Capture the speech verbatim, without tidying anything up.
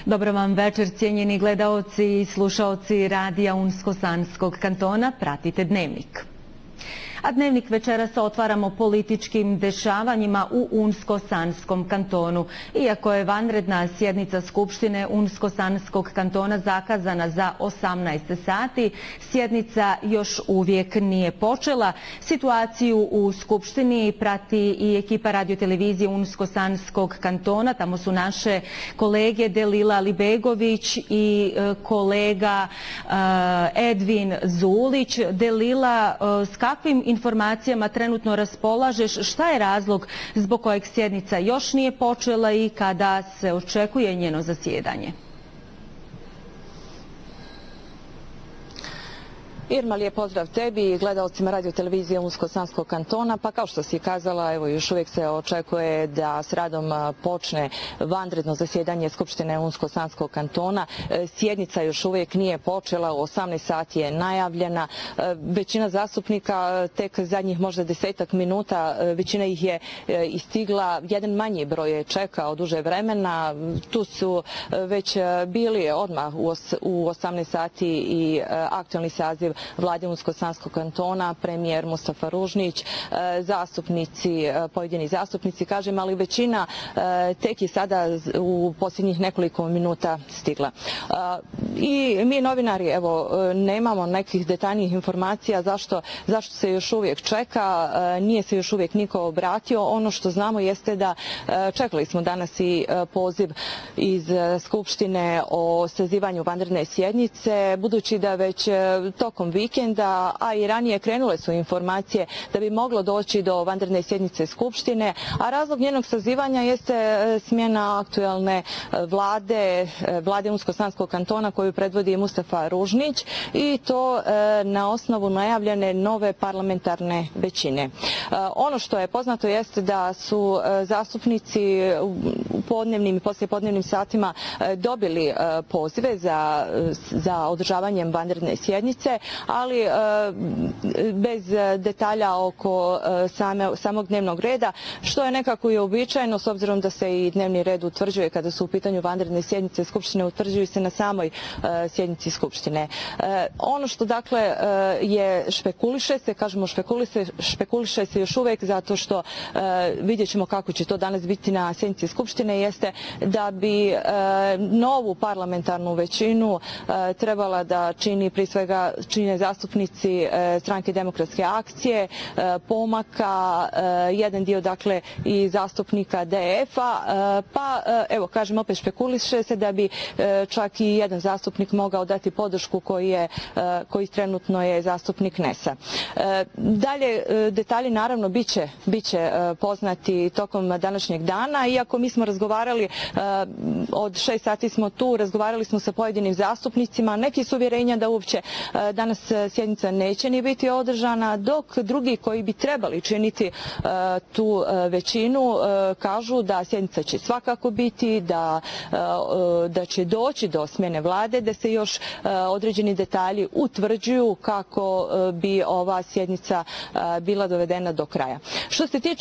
Dobro vam večer, cijenjeni gledaoci i slušaoci radija Unsko-Sanskog kantona. Pratite Dnevnik. A Dnevnik večeras otvaramo političkim dešavanjima u Unsko-Sanskom kantonu. Iako je vanredna sjednica Skupštine Unsko-Sanskog kantona zakazana za osamnaest sati, sjednica još uvijek nije počela. Situaciju u Skupštini prati i ekipa radiotelevizije Unsko-Sanskog kantona. Tamo su naše kolege Delila Alibegović i kolega Edvin Zulić. Delila, s kakvim informacijama trenutno raspolažeš? Šta je razlog zbog kojeg sjednica još nije počela i kada se očekuje njeno zasjedanje? Irma, lijep pozdrav tebi i gledalcima radiotelevizije Unsko-Sanskog kantona. Pa kao što si kazala, evo još uvijek se očekuje da s radom počne vanredno zasjedanje Skupštine Unsko-Sanskog kantona. Sjednica još uvijek nije počela, u osamnaest sati je najavljena. Većina zastupnika tek zadnjih možda desetak minuta, većina ih je istigla, jedan manji broj je čekao duže vremena. Tu su već bili odmah u osamnaest sati i aktualni saziv Vlade Unsko-Sanskog kantona, premijer Mustafa Ružnić, zastupnici, pojedini zastupnici, kažem, ali većina tek je sada u posljednjih nekoliko minuta stigla. I mi novinari, evo, nemamo nekih detaljnijih informacija zašto, zašto se još uvijek čeka, nije se još uvijek niko obratio. Ono što znamo jeste da čekali smo danas i poziv iz Skupštine o sazivanju vanredne sjednice, budući da već tokom vikenda, a i ranije krenule su informacije da bi moglo doći do vanredne sjednice Skupštine, a razlog njenog sazivanja jeste smjena aktualne vlade, vlade Unsko-Sanskog kantona koju predvodi Mustafa Ružnić, i to na osnovu najavljene nove parlamentarne većine. Ono što je poznato jeste da su zastupnici u podnevnim i poslijepodnevnim satima dobili pozive za, za održavanjem vanredne sjednice, ali bez detalja oko same, samog dnevnog reda, što je nekako i uobičajeno s obzirom da se i dnevni red utvrđuje kada su u pitanju vanredne sjednice Skupštine, utvrđuju se na samoj sjednici Skupštine. Ono što dakle je špekuliše se, kažemo špekuliše, špekuliše se još uvijek zato što vidjet ćemo kako će to danas biti na sjednici Skupštine, jeste da bi novu parlamentarnu većinu trebala da čini prije svega čine zastupnici Stranke demokratske akcije, Pomaka, jedan dio dakle i zastupnika D F-a, pa evo kažem opet špekuliše se da bi čak i jedan zastupnik mogao dati podršku koji je, koji trenutno je zastupnik N E S-a. Dalje detalji naravno biće, biće poznati tokom današnjeg dana, iako mi smo razgovarali, od šest sati smo tu, razgovarali smo sa pojedinim zastupnicima, neki su uvjerenja da uopće danas sjednica neće ni biti održana, dok drugi koji bi trebali činiti tu većinu kažu da sjednica će svakako biti, da, da će doći do smjene vlade, da se još određeni detalji utvrđuju kako bi ova sjednica bila dovedena do kraja. Što se tiče